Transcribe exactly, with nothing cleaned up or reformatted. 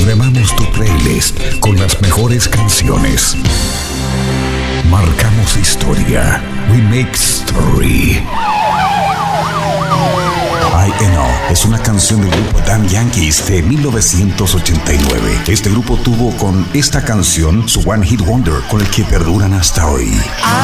Rearmamos tu playlist con las mejores canciones. Marcamos historia. We make story. I N O es una canción del grupo Damn Yankees de mil novecientos ochenta y nueve. Este grupo tuvo con esta canción su One Hit Wonder, con el que perduran hasta hoy.